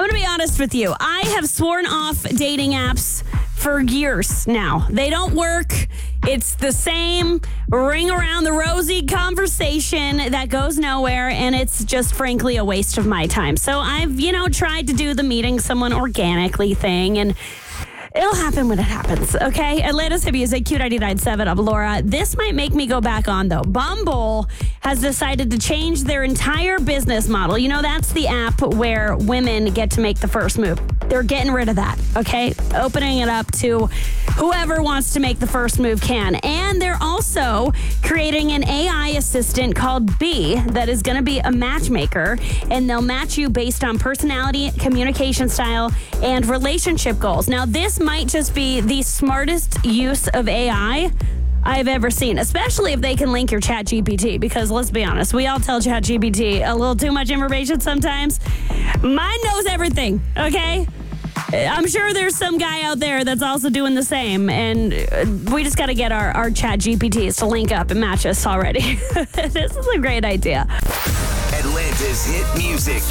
I'm going to be honest with you. I have sworn off dating apps for years now. They don't work. It's the same ring around the rosy conversation that goes nowhere, and it's just frankly a waste of my time. So I've, tried to do the meeting someone organically thing, and it'll happen when it happens, okay? Atlanta's hit music, Q99.7. I'm Laura. This might make me go back on, though. Bumble has decided to change their entire business model. That's the app where women get to make the first move. They're getting rid of that, okay? Opening it up to whoever wants to make the first move can. And they're also creating an AI assistant called Bee that is going to be a matchmaker, and they'll match you based on personality, communication style, and relationship goals. Now, this might just be the smartest use of AI I've ever seen, especially if they can link your ChatGPT, because let's be honest, we all tell ChatGPT a little too much information sometimes. Mine knows everything, okay? I'm sure there's some guy out there that's also doing the same, and we just got to get our ChatGPTs to link up and match us already. This is a great idea. Atlanta's hit music.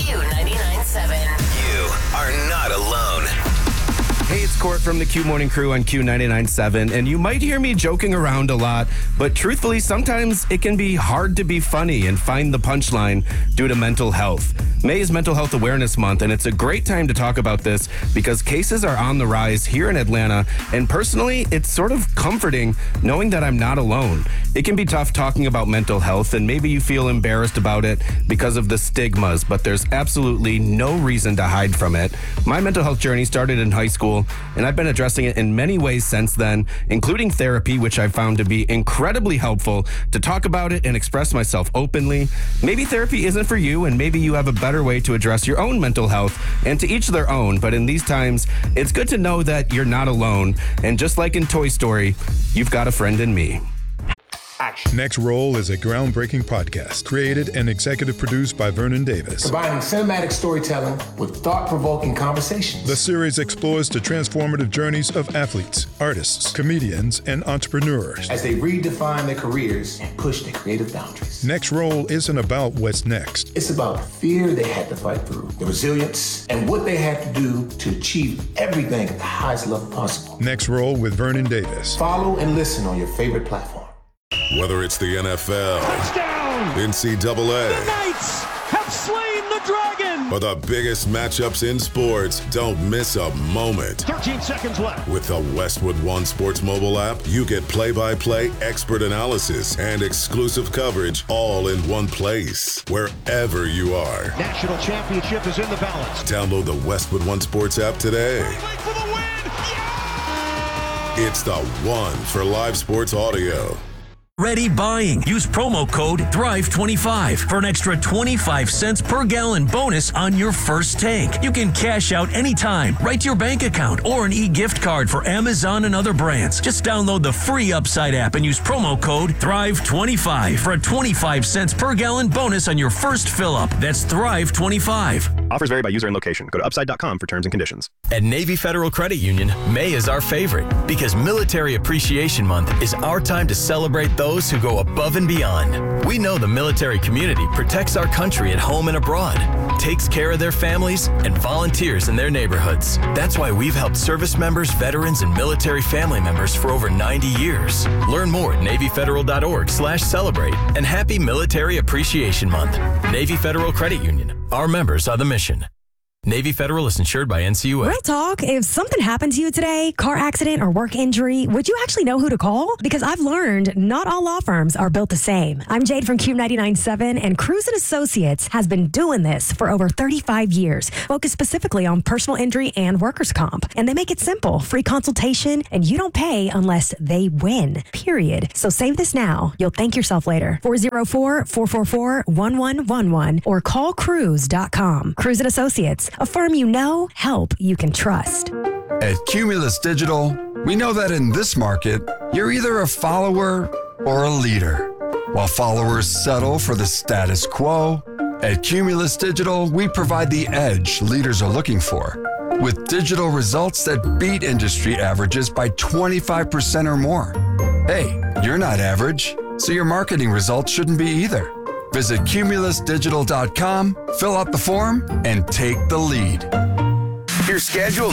Q99.7. You are not alone. Hey, it's Court from the Q Morning Crew on Q99.7, and you might hear me joking around a lot, but truthfully, sometimes it can be hard to be funny and find the punchline due to mental health. May is Mental Health Awareness Month, and it's a great time to talk about this because cases are on the rise here in Atlanta, and personally, it's sort of comforting knowing that I'm not alone. It can be tough talking about mental health, and maybe you feel embarrassed about it because of the stigmas, but there's absolutely no reason to hide from it. My mental health journey started in high school, and I've been addressing it in many ways since then, including therapy, which I found to be incredibly helpful to talk about it and express myself openly. Maybe therapy isn't for you, and maybe you have a better way to address your own mental health, and to each their own, but in these times, it's good to know that you're not alone, and just like in Toy Story, you've got a friend in me. Action. Next Roll is a groundbreaking podcast created and executive produced by Vernon Davis. Combining cinematic storytelling with thought-provoking conversations. The series explores the transformative journeys of athletes, artists, comedians, and entrepreneurs as they redefine their careers and push their creative boundaries. Next Roll isn't about what's next. It's about the fear they had to fight through, the resilience, and what they had to do to achieve everything at the highest level possible. Next Roll with Vernon Davis. Follow and listen on your favorite platform. Whether it's the NFL, touchdown, NCAA, the Knights have slain the dragon, or the biggest matchups in sports, don't miss a moment. 13 seconds left. With the Westwood One Sports mobile app, you get play-by-play expert analysis and exclusive coverage all in one place, wherever you are. National championship is in the balance. Download the Westwood One Sports app today. Wait for the win! Yeah! It's the one for live sports audio. Ready buying. Use promo code THRIVE25 for an extra 25 cents per gallon bonus on your first tank. You can cash out anytime, right to your bank account, or an e-gift card for Amazon and other brands. Just download the free Upside app and use promo code THRIVE25 for a 25 cents per gallon bonus on your first fill-up. That's THRIVE25. Offers vary by user and location. Go to upside.com for terms and conditions. At Navy Federal Credit Union, May is our favorite because Military Appreciation Month is our time to celebrate those who go above and beyond. We know the military community protects our country at home and abroad, takes care of their families, and volunteers in their neighborhoods. That's why we've helped service members, veterans, and military family members for over 90 years. Learn more at NavyFederal.org/celebrate, and happy Military Appreciation Month. Navy Federal Credit Union. Our members are the mission. Navy Federal is insured by NCUA. Real talk, if something happened to you today, car accident or work injury, would you actually know who to call? Because I've learned not all law firms are built the same. I'm Jade from Q99.7, and Cruz & Associates has been doing this for over 35 years, focused specifically on personal injury and workers' comp. And they make it simple, free consultation, and you don't pay unless they win, period. So save this now. You'll thank yourself later. 404-444-1111 or call Cruz.com. Cruz & Associates. A firm you know, help you can trust. At Cumulus Digital, we know that in this market, you're either a follower or a leader. While followers settle for the status quo, at Cumulus Digital, we provide the edge leaders are looking for, with digital results that beat industry averages by 25% or more. Hey, you're not average, so your marketing results shouldn't be either. Visit cumulusdigital.com, fill out the form, and take the lead. your schedule